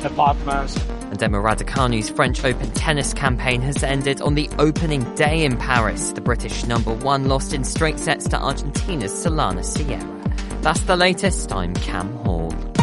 apartments. And Emma Raducanu's French Open tennis campaign has ended on the opening day in Paris. The British number one lost in straight sets to Argentina's Solana Sierra. That's the latest. I'm Cam Hall.